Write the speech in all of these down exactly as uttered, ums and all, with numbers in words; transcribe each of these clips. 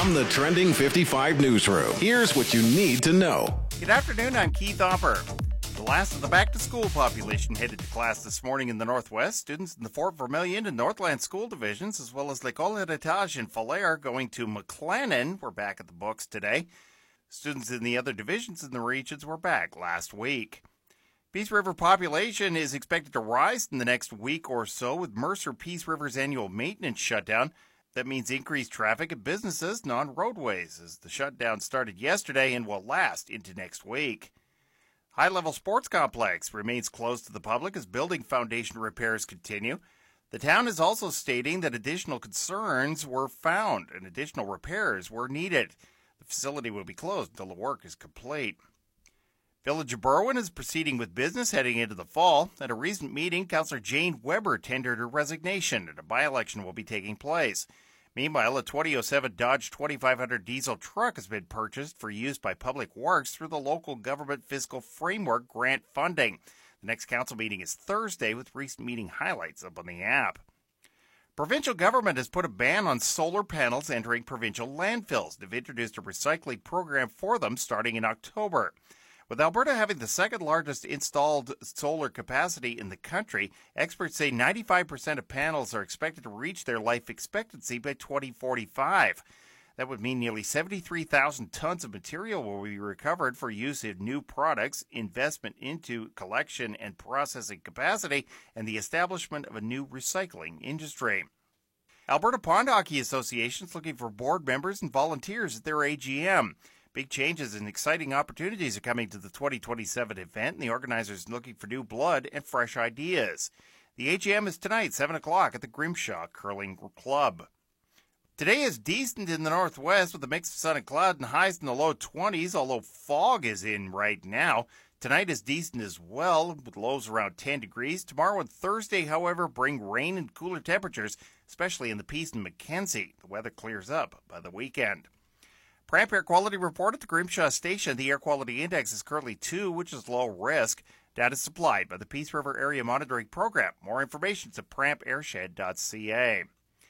From the Trending fifty-five newsroom, here's what you need to know. Good afternoon, I'm Keith Hopper. The last of the back-to-school population headed to class this morning in the Northwest. Students in the Fort Vermilion and Northland school divisions, as well as L'École Héritage and Falher, going to McLennan, were back at the books today. Students in the other divisions in the regions were back last week. Peace River population is expected to rise in the next week or so with Mercer Peace River's annual maintenance shutdown. That means increased traffic at businesses and on roadways as the shutdown started yesterday and will last into next week. High Level Sports Complex remains closed to the public as building foundation repairs continue. The town is also stating that additional concerns were found and additional repairs were needed. The facility will be closed until the work is complete. Village of Berwyn is proceeding with business heading into the fall. At a recent meeting, Councillor Jane Weber tendered her resignation and a by-election will be taking place. Meanwhile, a twenty oh seven Dodge twenty-five hundred diesel truck has been purchased for use by Public Works through the local government fiscal framework grant funding. The next council meeting is Thursday with recent meeting highlights up on the app. Provincial government has put a ban on solar panels entering provincial landfills. They've introduced a recycling program for them starting in October. With Alberta having the second largest installed solar capacity in the country, experts say ninety-five percent of panels are expected to reach their life expectancy by twenty forty-five. That would mean nearly seventy-three thousand tons of material will be recovered for use in new products, investment into collection and processing capacity, and the establishment of a new recycling industry. Alberta Pond Hockey Association is looking for board members and volunteers at their A G M. Big changes and exciting opportunities are coming to the twenty twenty-seven event, and the organizers are looking for new blood and fresh ideas. The A G M is tonight, seven o'clock, at the Grimshaw Curling Club. Today is decent in the northwest with a mix of sun and cloud and highs in the low twenties, although fog is in right now. Tonight is decent as well, with lows around ten degrees. Tomorrow and Thursday, however, bring rain and cooler temperatures, especially in the Peace and Mackenzie. The weather clears up by the weekend. Pramp Air Quality Report at the Grimshaw Station. The air quality index is currently two, which is low risk. Data supplied by the Peace River Area Monitoring Program. More information is at pramp airshed dot c a.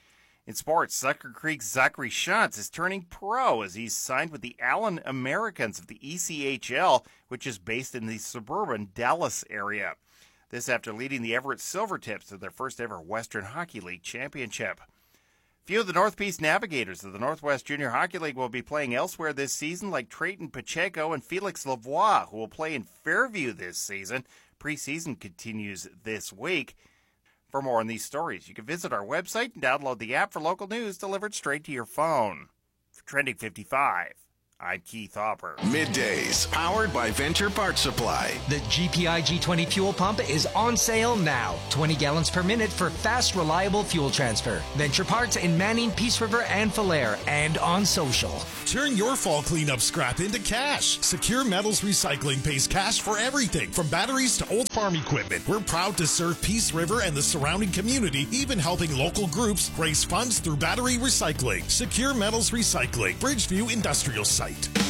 In sports, Sucker Creek's Zachary Shantz is turning pro as he's signed with the Allen Americans of the E C H L, which is based in the suburban Dallas area. This after leading the Everett Silvertips to their first ever Western Hockey League championship. Few of the North Peace Navigators of the Northwest Junior Hockey League will be playing elsewhere this season, like Trayton Pacheco and Felix Lavoie, who will play in Fairview this season. Preseason continues this week. For more on these stories, you can visit our website and download the app for local news delivered straight to your phone. For Trending fifty-five, I'm Keith Hopper. Middays, powered by Venture Parts Supply. The G P I G twenty fuel pump is on sale now. twenty gallons per minute for fast, reliable fuel transfer. Venture Parts in Manning, Peace River, and Falher, and on social. Turn your fall cleanup scrap into cash. Secure Metals Recycling pays cash for everything from batteries to old farm equipment. We're proud to serve Peace River and the surrounding community, even helping local groups raise funds through battery recycling. Secure Metals Recycling, Bridgeview Industrial Site.